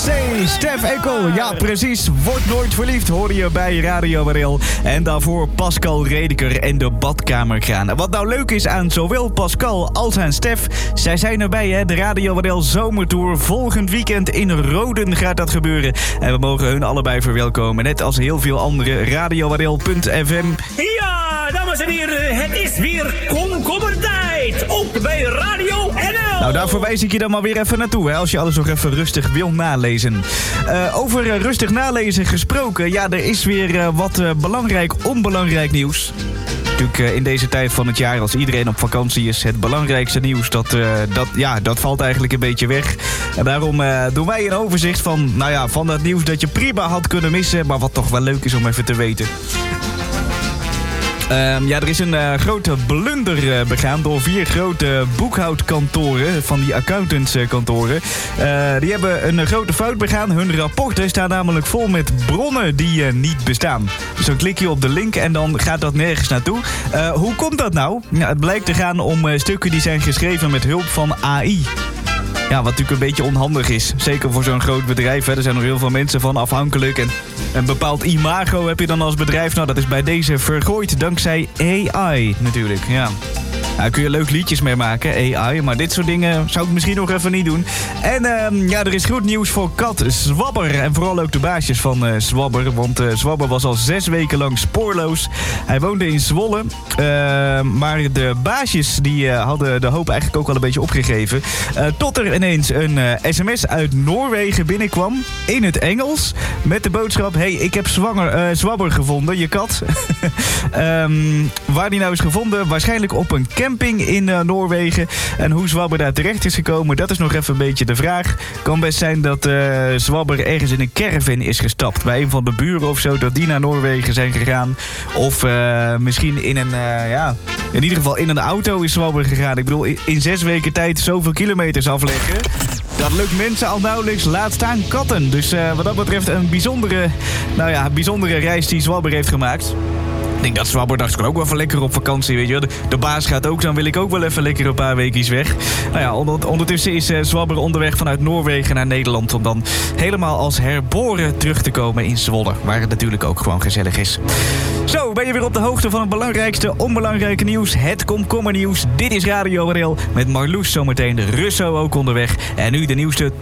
Stef Eckel, ja precies, wordt nooit verliefd, hoorde je bij Radio Warel. En daarvoor Pascal Redeker en de badkamerkraan. Wat nou leuk is aan zowel Pascal als aan Stef, zij zijn erbij hè, de Radio Warel Zomertour. Volgend weekend in Roden gaat dat gebeuren. En we mogen hun allebei verwelkomen, net als heel veel andere. RadioWarel.fm. Ja, dames en heren, het is weer komkommertijd. Ook bij Radio NL. Nou, daar verwijs ik je dan maar weer even naartoe, hè, als je alles nog even rustig wil nalezen. Over rustig nalezen gesproken, ja, er is weer wat onbelangrijk nieuws. Natuurlijk in deze tijd van het jaar, als iedereen op vakantie is, het belangrijkste nieuws, dat valt eigenlijk een beetje weg. En daarom doen wij een overzicht van dat nieuws dat je prima had kunnen missen, maar wat toch wel leuk is om even te weten. Er is een grote blunder begaan door 4 grote boekhoudkantoren, van die accountantskantoren. Die hebben een grote fout begaan. Hun rapporten staan namelijk vol met bronnen die niet bestaan. Dus dan klik je op de link en dan gaat dat nergens naartoe. Hoe komt dat nou? Ja, het blijkt te gaan om stukken die zijn geschreven met hulp van AI. Ja, wat natuurlijk een beetje onhandig is. Zeker voor zo'n groot bedrijf. Hè. Er zijn nog heel veel mensen van afhankelijk. En een bepaald imago heb je dan als bedrijf. Nou, dat is bij deze vergooid dankzij AI natuurlijk. Ja. Daar kun je leuk liedjes mee maken, AI. Maar dit soort dingen zou ik misschien nog even niet doen. En er is goed nieuws voor kat Zwabber. En vooral ook de baasjes van Zwabber. Want Zwabber was al 6 weken lang spoorloos. Hij woonde in Zwolle. Maar de baasjes die hadden de hoop eigenlijk ook al een beetje opgegeven. Tot er ineens een sms uit Noorwegen binnenkwam. In het Engels. Met de boodschap: hey, ik heb Zwabber gevonden, je kat. Waar die nou is gevonden? Waarschijnlijk op een camping in Noorwegen. En hoe Zwabber daar terecht is gekomen, dat is nog even een beetje de vraag. Kan best zijn dat Zwabber ergens in een caravan is gestapt. Bij een van de buren of zo, dat die naar Noorwegen zijn gegaan. Of misschien in in ieder geval in een auto is Zwabber gegaan. Ik bedoel, in 6 weken tijd zoveel kilometers afleggen. Dat lukt mensen al nauwelijks, laat staan katten. Dus wat dat betreft een bijzondere reis die Zwabber heeft gemaakt. Ik denk dat Zwabber dacht, ik kan ook wel even lekker op vakantie, weet je wel. De baas gaat ook, dan wil ik ook wel even lekker een paar weekjes weg. Nou ja, ondertussen is Zwabber onderweg vanuit Noorwegen naar Nederland, om dan helemaal als herboren terug te komen in Zwolle, waar het natuurlijk ook gewoon gezellig is. Zo, ben je weer op de hoogte van het belangrijkste onbelangrijke nieuws, het komkommernieuws. Dit is Radio Warel met Marloes zometeen, de Russo ook onderweg. En nu de nieuwste